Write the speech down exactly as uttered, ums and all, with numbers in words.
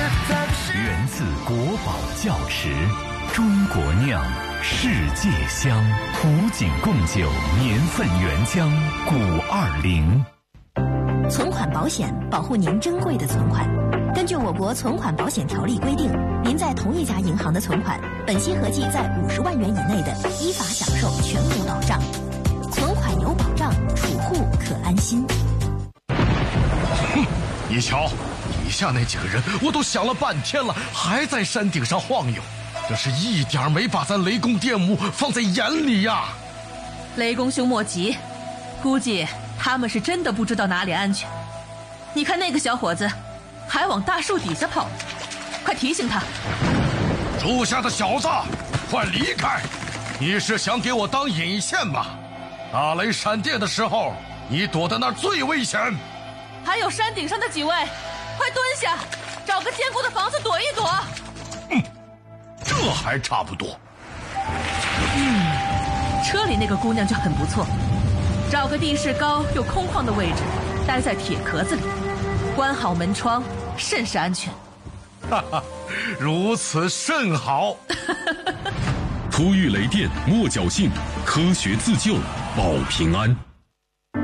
源自国宝窖池，中国酿，世界香，湖景贡酒年份原浆古二零。 存款保险保护您珍贵的存款。根据我国存款保险条例规定，您在同一家银行的存款，本息合计在五十万元以内的，依法享受全额保障。存款有保障，储户可安心。 哼，你瞧，底下那几个人，我都想了半天了，还在山顶上晃悠，这是一点没把咱雷公电母放在眼里呀！ 雷公兄莫急，估计他们是真的不知道哪里安全。你看那个小伙子还往大树底下跑，快提醒他。 树下的小子，快离开！你是想给我当引线吧？打雷闪电的时候，你躲在那儿最危险。 还有山顶上的几位，快蹲下，找个坚固的房子躲一躲。 嗯，这还差不多。 嗯，车里那个姑娘就很不错，找个地势高又空旷的位置，待在铁壳子里，关好门窗，甚是安全。 哈哈，如此甚好。 突遇雷电莫侥幸，科学自救保平安。